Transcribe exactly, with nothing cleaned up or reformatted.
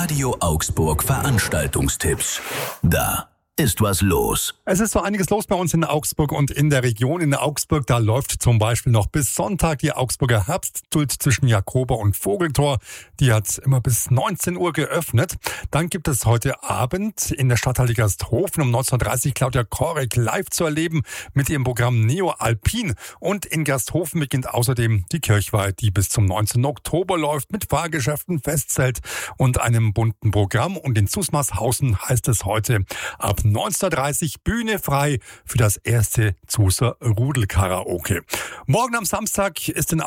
Radio Augsburg Veranstaltungstipps. Da ist was los. Es ist so einiges los bei uns in Augsburg und in der Region. In Augsburg, da läuft zum Beispiel noch bis Sonntag die Augsburger Herbstduld zwischen Jakober und Vogeltor. Die hat immer bis neunzehn Uhr geöffnet. Dann gibt es heute Abend in der Stadthalle Gersthofen um neunzehn Uhr dreißig Claudia Korek live zu erleben mit ihrem Programm Neo Alpin. Und in Gersthofen beginnt außerdem die Kirchweih, die bis zum neunzehnten Oktober läuft mit Fahrgeschäften, Festzelt und einem bunten Programm. Und in Zusmarshausen heißt es heute ab neunzehn Uhr dreißig Bühne frei für das erste Zuser Rudelkaraoke. Morgen am Samstag ist in